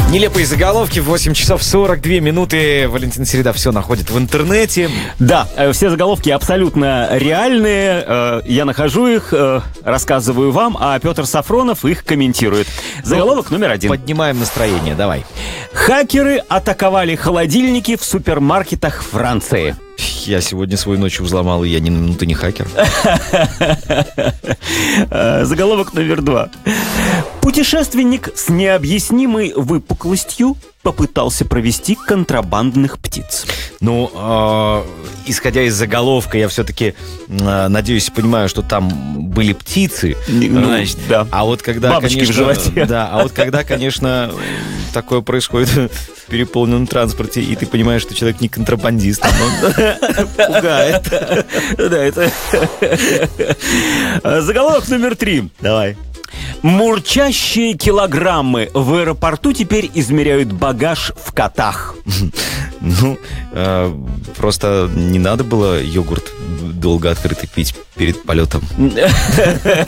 Нелепые заголовки. 8 часов 42 минуты. Валентин Середа все находит в интернете. Да, все заголовки абсолютно реальные. Я нахожу их, рассказываю вам, а Петр Сафронов их комментирует. Заголовок номер 1. Поднимаем настроение, давай. Хакеры атаковали холодильники в супермаркетах Франции. Я сегодня свою ночью взломал, и я ни на минуту не хакер. Заголовок номер 2. Путешественник с необъяснимой выпуклостью попытался провести контрабандных птиц. Ну, исходя из заголовка, я все-таки, надеюсь, понимаю, что там были птицы. Значит, да. А вот когда, бабочки, конечно, в животе. Да, а вот когда, конечно, такое происходит в переполненном транспорте, и ты понимаешь, что человек не контрабандист, он пугает. Да, это... Заголовок номер 3. Давай. Мурчащие килограммы в аэропорту теперь измеряют багаж в котах. Ну, просто не надо было йогурт долго открытый пить перед полетом.